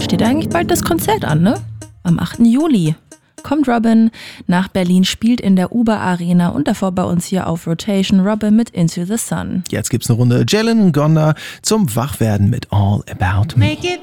steht eigentlich bald das Konzert an, ne? Am 8. Juli. Kommt Robin nach Berlin, spielt in der Uber Arena und davor bei uns hier auf Rotation Robin mit Into the Sun. Jetzt gibt's eine Runde Jalen Gonda zum Wachwerden mit All About Me. Make it